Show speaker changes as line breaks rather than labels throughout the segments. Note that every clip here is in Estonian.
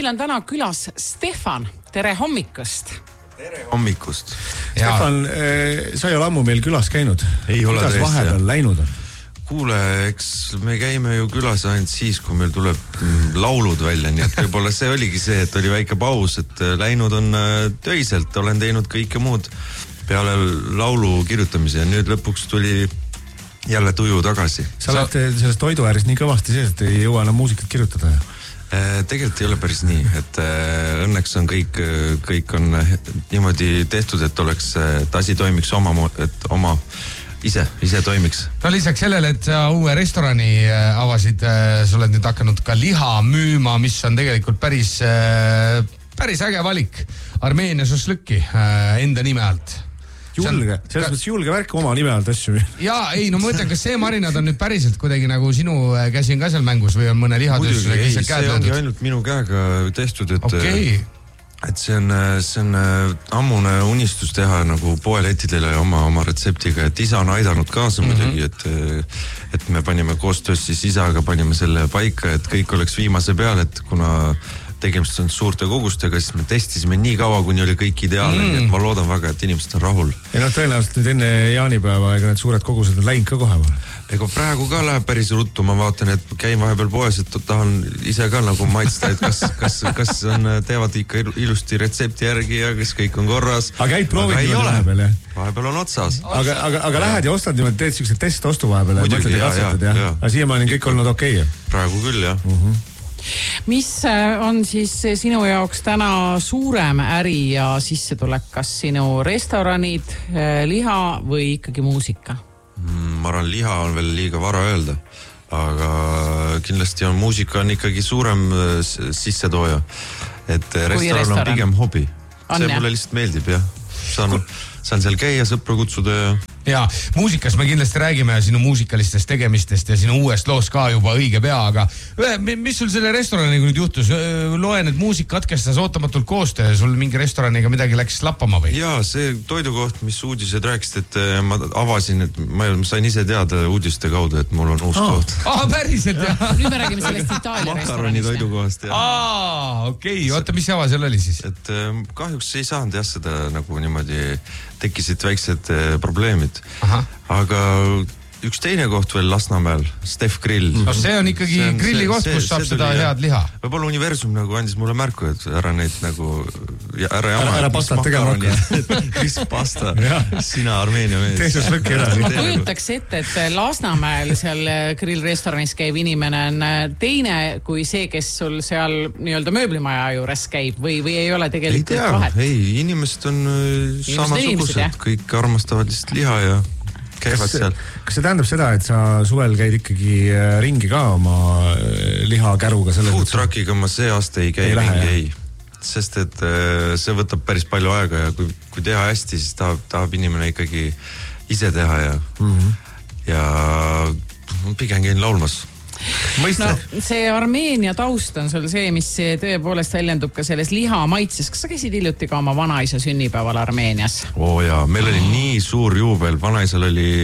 meil on täna külas Stefan. Tere hommikust!
Tere hommikust!
Stefan, sa ei ole ammu meil külas käinud.
Ei ole
tõesti. Kuidas vahepeal läinud on?
Kuule, eks me käime ju külas ainult siis, kui meil tuleb laulud välja, nii et võib-olla see oligi see, et oli väike paus, et läinud on töiselt, olen teinud kõike muud peale laulu kirjutamise ja nüüd lõpuks tuli jälle tuju tagasi.
Sa oled sellest toidu ääres nii kõvasti sees, et ei jõua enam muusikat kirjutada.
Tegelikult ei ole päris nii, et õnneks on kõik on niimoodi tehtud, et oleks, et asi toimiks ise toimiks.
No lisaks sellele, et sa uue restorani avasid, sa oled nüüd hakanud ka liha müüma, mis on tegelikult päris äge valik. Armeenia šašlõkki enda nime alt.
Julge, selles mõttes julge värk oma nime alt asju.
Jaa, ei, no ma mõtlen, kas see marinad on nüüd päriselt kuidagi nagu sinu käsi on ka seal mängus või on mõne lihatööstusega
ei, see ongi ainult minu käega tehtud, et see on ammune unistus teha nagu poelettidele oma retseptiga, et isa on aidanud kaasa muidugi, et me panime koostöös siis isaga, panime selle paika, et kõik oleks viimase peal, et kuna tegemist on suurte kogustega, siis me testisime nii kaua, kuni oli kõik ideaalne, nii et ma loodan väga, et inimesed on rahul.
Ja tõenäoliselt nüüd enne jaanipäeva, ega need suured kogused on läinud ka kohe või?
Ega praegu ka läheb päris ruttu, ma vaatan, et käin vahepeal poes, et tahan ise ka nagu maitsta, et kas teevad ikka ilusti retsepti järgi ja kas kõik on korras.
Aga käid proovid vahepeal, jah?
Vahepeal on otsas.
Aga lähed ja ostad niimoodi, teed siukse testostu vahepeal?
Muidugi,
jah. Aga siiamaani kõik olnud okei?
Praegu küll, jah.
Mis on siis sinu jaoks täna suurem äri ja sissetulek, kas sinu restoranid, liha või ikkagi muusika?
Ma arvan, liha on veel liiga vara öelda, aga kindlasti on muusika on ikkagi suurem sissetooja, et restoran on pigem hobi. See mulle lihtsalt meeldib, jah. Saan seal käia, sõpru kutsuda
ja muusikas me kindlasti räägime sinu muusikalistest tegemistest ja sinu uuest loost ka juba õige pea, aga mis sul selle restoraniga nüüd juhtus? Loen, et muusik katkestas ootamatult koostöö, sul mingi restoraniga midagi läks lappama või?
Jaa, see toidukoht, mis uudised rääkisid, et ma avasin, et ma sain ise teada uudiste kaudu, et mul on uus koht.
Päriselt, jah?
Nüüd me räägime sellest Itaalia
makaroni toidukohast,
jah. Okei, oota, mis java seal oli siis?
Et kahjuks ei saanud jah seda nagu niimoodi tekkisid väiksed probleemid. Aha. Aga üks teine koht veel Lasnamäel, Stef Grill.
No see on ikkagi grilli koht, kus saab seda head liha.
Võib-olla universum nagu andis mulle märku, et ära neid nagu,
ära pastat tegema hakka.
Mis pasta, sina Armeenia mees.
Teisest lõkki ära.
Ma kujutaks ette, et Lasnamäel seal grillrestoranis käib inimene on teine kui see, kes sul seal nii-öelda mööblimaja juures käib või ei ole tegelikult vahet?
Ei, inimesed on samasugused, kõik armastavad lihtsalt liha ja käivad seal.
Kas see tähendab seda, et sa suvel käid ikkagi ringi ka oma lihakäruga?
Food truckiga ma see aasta ei käi ringi, sest et see võtab päris palju aega ja kui teha hästi, siis tahab inimene ikkagi ise teha ja pigem käin laulmas.
No, see Armeenia taust on sul see, mis tõepoolest väljendub ka selles liha maitses. Kas sa käisid hiljuti ka oma vanaisa sünnipäeval Armeenias?
Jaa, meil oli nii suur juubel. Vanaisal oli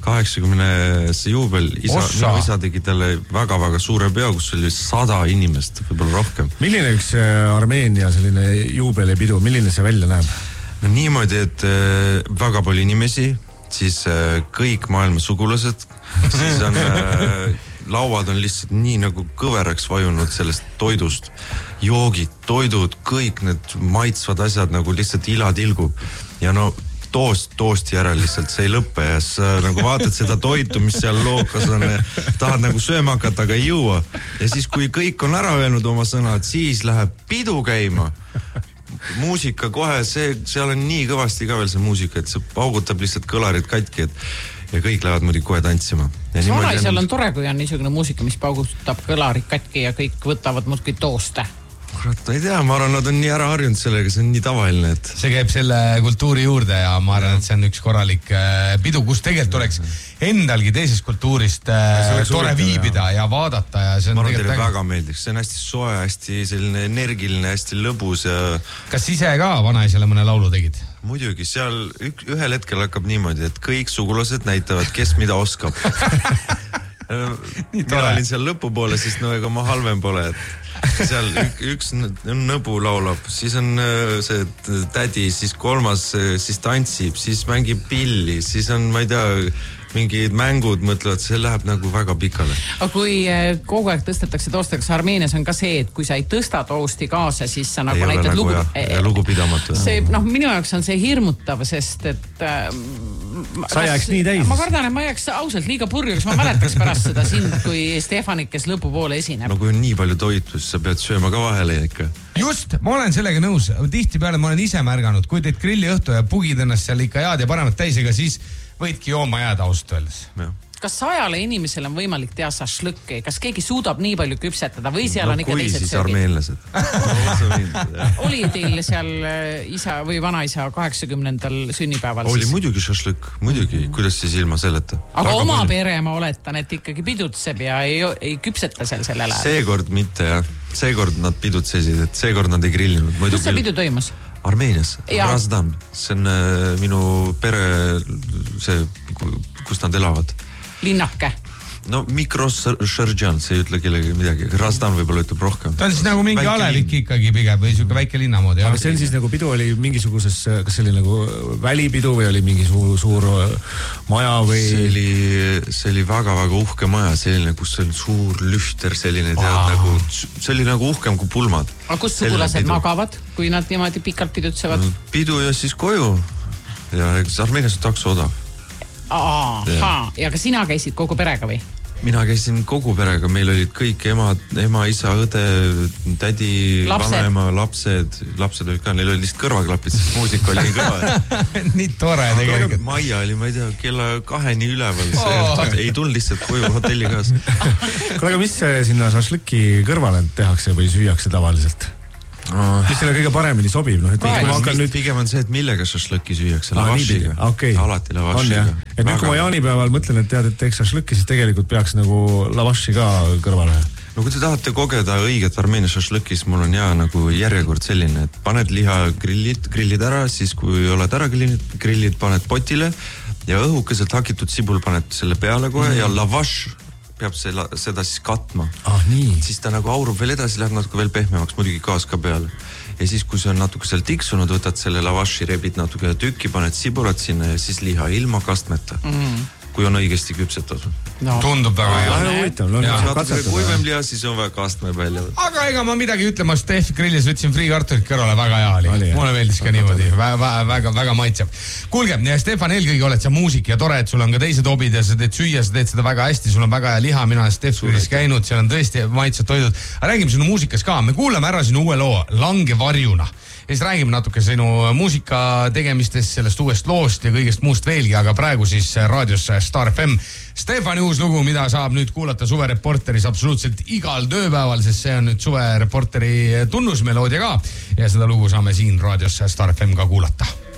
80 juubel. Minu isa tegi talle väga-väga suure pea, kus oli 100 inimest, võib-olla rohkem.
Milline üks Armeenia selline juubelipidu, milline see välja näeb?
No niimoodi, et väga palju inimesi, siis kõik maailma sugulased, siis on lauad on lihtsalt nii nagu kõveraks vajunud sellest toidust. Joogid, toidud, kõik need maitsvad asjad nagu lihtsalt ila tilgub. Ja no toost järel lihtsalt, see ei lõppe ja sa nagu vaatad seda toitu, mis seal lookas on, tahad nagu sööma hakata, aga ei jõua. Ja siis kui kõik on ära öelnud oma sõnad, siis läheb pidu käima. Muusika kohe, seal on nii kõvasti ka veel see muusika, et see paugutab lihtsalt kõlarid katki, ja kõik lähevad muidugi kohe tantsima.
Vanaisal on tore, kui on niisugune muusika, mis paugutab kõlarid katki ja kõik võtavad muudki tooste.
Kurat, ma ei tea, ma arvan, nad on nii ära harjunud sellega, see on nii tavaline, et
see käib selle kultuuri juurde ja ma arvan, et see on üks korralik pidu, kus tegelikult oleks endalgi teisest kultuurist tore viibida ja vaadata ja see on
ma arvan, teile väga meeldiks, see on hästi soe, hästi selline energiline, hästi lõbus ja
kas ise ka vanaisale mõne laulu tegid?
Muidugi, seal ühel hetkel hakkab niimoodi, et kõik sugulased näitavad, kes mida oskab. mina olin seal lõpupoole, siis no ega ma halvem pole, et seal üks nõbu laulab, siis on see tädi, siis kolmas siis tantsib, siis mängib pilli, siis on, ma ei tea, mingid mängud mõtlevad, see läheb nagu väga pikale.
Aga kui kogu aeg tõstetakse toosti, kas Armeenias on ka see, et kui sa ei tõsta toosti kaasa, siis sa nagu näitad
lugupidamatu.
See, minu jaoks on see hirmutav, sest et
sa jääks nii täis.
Ma kardan, et ma jääks ausalt liiga purju, kas ma mäletaks pärast seda sind kui Stefanit, kes lõpupoole esineb.
No kui on nii palju toitu, siis sa pead sööma ka vahele ikka.
Just, ma olen sellega nõus. Tihtipeale ma olen ise märganud, kui teed grilliõhtu ja pugid ennast seal ikka head ja paremat täisega, siis võidki jooma jääda ausalt öeldes.
Kas 100 inimesel on võimalik teha šašlõkki? Kas keegi suudab nii palju küpsetada või seal on ikka teised
söögid?
Oli teil seal isa või vanaisa 80. sünnipäeval?
Oli muidugi šašlõkk, muidugi. Kuidas siis ilma selleta?
Aga oma pere ma oletan, et ikkagi pidutseb ja ei küpseta seal selle ajal.
Seekord mitte, jah. Seekord nad pidutsesid, et seekord nad ei grillinud.
Kus see pidu toimus?
Armeenias, Razdan. See on minu pere, see, kus nad elavad.
Linnake?
No Mikrošõrdžan, see ei ütle kellegi midagi. Razdan võib-olla ütleb rohkem.
Ta on siis nagu mingi Alevik ikkagi pigem või siuke väike linna moodi.
Aga see on siis nagu pidu oli mingisuguses, kas see oli nagu välipidu või oli mingi suur maja või?
See oli väga-väga uhke maja, selline, kus oli suur lühter, selline tead nagu, see oli nagu uhkem kui pulmad.
Aga kus sugulased magavad, kui nad niimoodi pikalt pidutsevad?
Pidu ja siis koju. Ja eks Armeenias on takso odav.
Ja ka sina käisid kogu perega või?
Mina käisin kogu perega, meil olid kõik ema, isa, õde, tädi, vanaema, lapsed olid ka, neil oli lihtsalt kõrvaklapid, sest muusika oli nii kõva.
Nii tore tegelikult.
Maia oli, ma ei tea, kella 2 üleval, ei tulnud lihtsalt koju hotelli kaas.
Aga mis sinna šašlõki kõrvale tehakse või süüakse tavaliselt? Mis selle kõige paremini sobib?
Pigem on see, et millega šašlõki süüakse, lavašiga. Alati lavašiga.
Et nüüd kui ma jaanipäeval mõtlen, et tead, et teeks šašlõki, siis tegelikult peaks nagu lavaši ka kõrvale.
No kui te tahate kogeda õiget Armeenia šašlõki, siis mul on nagu järjekord selline, et paned liha grillid ära, siis kui oled ära grillid, paned potile ja õhukeselt hakitud sibul paned selle peale kohe ja lavaš peab seda siis katma. Siis ta nagu aurub veel edasi, läheb natuke veel pehmemaks, muidugi gaas ka peale. Ja siis, kui see on natuke seal tiksunud, võtad selle lavaši, rebid natuke tükki, paned siburat sinna ja siis liha ilma kastmeta. Kui on õigesti küpsetatud.
Tundub väga
hea.
Kuivem liha, siis on vaja kastme välja.
Aga ega ma midagi ütlema, Stef grillis võtsin friikartulit kõrvale, väga hea oli. Mulle meeldis ka niimoodi, väga maitseb. Kuulge, Stefan, eelkõige oled sa muusik ja tore, et sul on ka teised hobid ja sa teed süüa, sa teed seda väga hästi, sul on väga hea liha, mina olen Stef grillis käinud, seal on tõesti maitsed toidud. Räägime sinu muusikas ka, me kuulame ära sinu uue loo, Lange varjuna. Ja siis räägime natuke sinu muusika tegemistest, sellest uuest loost ja kõigest muust veelgi, aga praegu siis raadios Star FM. Stefani uus lugu, mida saab nüüd kuulata Suvereporteris absoluutselt igal tööpäeval, sest see on nüüd Suvereporteri tunnusmeloodia ka ja seda lugu saame siin raadios Star FM ka kuulata.